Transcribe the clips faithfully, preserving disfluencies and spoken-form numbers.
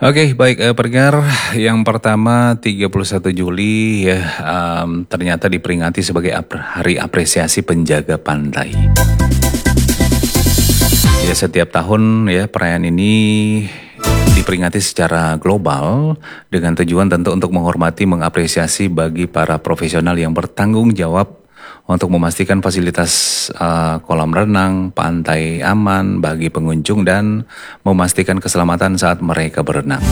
Oke, baik, eee, pendengar, yang pertama tiga puluh satu Juli ya, mmm, ternyata diperingati sebagai ap Hari Apresiasi Penjaga Pantai. Ya, setiap tahun ya perayaan ini diperingati secara global dengan tujuan tentu untuk menghormati, mengapresiasi bagi para profesional yang bertanggung jawab untuk memastikan fasilitas uh, kolam renang, pantai aman bagi pengunjung dan memastikan keselamatan saat mereka berenang.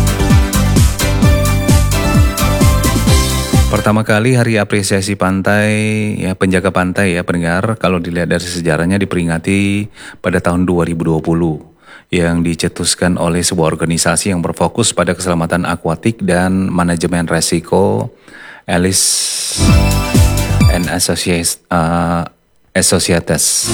Pertama kali Hari Apresiasi Pantai, ya penjaga pantai ya pendengar, kalau dilihat dari sejarahnya diperingati pada tahun dua ribu dua puluh yang dicetuskan oleh sebuah organisasi yang berfokus pada keselamatan akuatik dan manajemen resiko Alice and Associates, uh, Associates.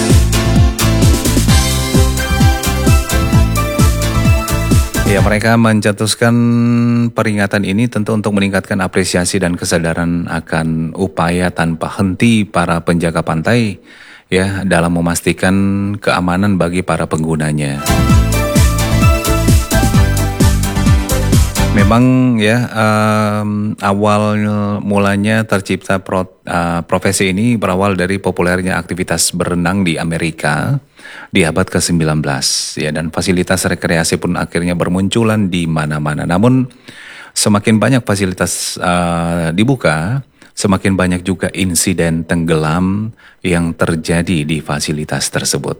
Ya, mereka mencetuskan peringatan ini tentu untuk meningkatkan apresiasi dan kesadaran akan upaya tanpa henti para penjaga pantai ya dalam memastikan keamanan bagi para penggunanya. Memang ya um, awal mulanya tercipta pro, uh, profesi ini berawal dari populernya aktivitas berenang di Amerika di abad ke sembilan belas ya, dan fasilitas rekreasi pun akhirnya bermunculan di mana-mana. Namun semakin banyak fasilitas uh, dibuka, semakin banyak juga insiden tenggelam yang terjadi di fasilitas tersebut.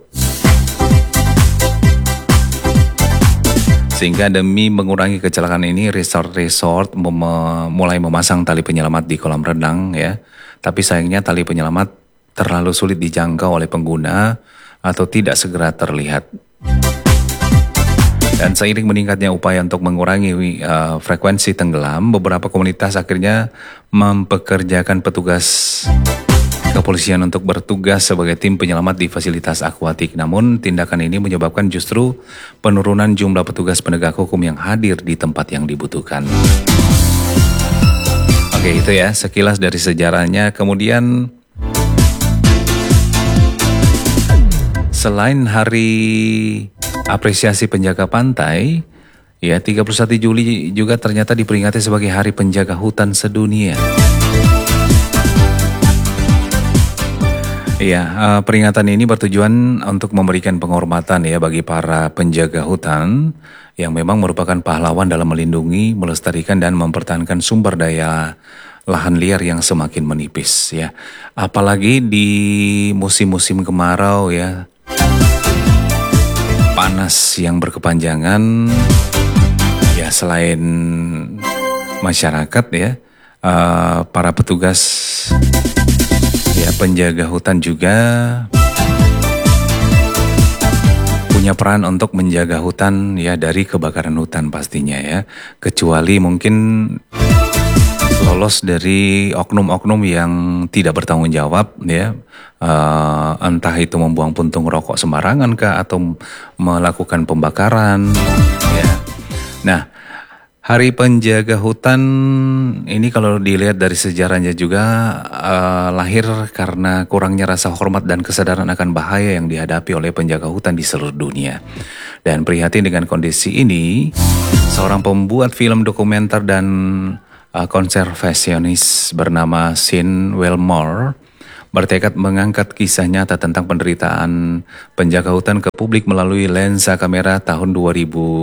Sehingga demi mengurangi kecelakaan ini, resort-resort mem mulai memasang tali penyelamat di kolam renang ya. Tapi sayangnya tali penyelamat terlalu sulit dijangkau oleh pengguna atau tidak segera terlihat. Dan seiring meningkatnya upaya untuk mengurangi uh, frekuensi tenggelam, beberapa komunitas akhirnya mempekerjakan petugas kepolisian untuk bertugas sebagai tim penyelamat di fasilitas akuatik. Namun tindakan ini menyebabkan justru penurunan jumlah petugas penegak hukum yang hadir di tempat yang dibutuhkan. Oke, itu ya sekilas dari sejarahnya. Kemudian selain Hari Apresiasi Penjaga Pantai, ya tiga puluh satu Juli juga ternyata diperingati sebagai Hari Penjaga Hutan Sedunia. Iya, uh, peringatan ini bertujuan untuk memberikan penghormatan ya bagi para penjaga hutan yang memang merupakan pahlawan dalam melindungi, melestarikan dan mempertahankan sumber daya lahan liar yang semakin menipis ya. Apalagi di musim-musim kemarau ya, panas yang berkepanjangan ya, selain masyarakat ya, uh, para petugas ya penjaga hutan juga punya peran untuk menjaga hutan ya dari kebakaran hutan pastinya ya. Kecuali mungkin lolos dari oknum-oknum yang tidak bertanggung jawab ya. Uh, entah itu membuang puntung rokok sembarangan kah atau melakukan pembakaran ya. Nah, Hari Penjaga Hutan ini kalau dilihat dari sejarahnya juga uh, lahir karena kurangnya rasa hormat dan kesadaran akan bahaya yang dihadapi oleh penjaga hutan di seluruh dunia. Dan prihatin dengan kondisi ini, seorang pembuat film dokumenter dan uh, konservasionis bernama Sean Wilmore bertekad mengangkat kisah nyata tentang penderitaan penjaga hutan ke publik melalui lensa kamera tahun dua ribu